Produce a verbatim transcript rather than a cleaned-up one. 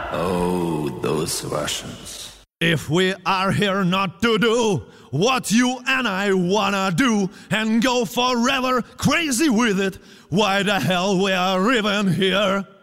Oh, those Russians. If we are here not to do what you and I wanna do and go forever crazy with it, why the hell we are even here?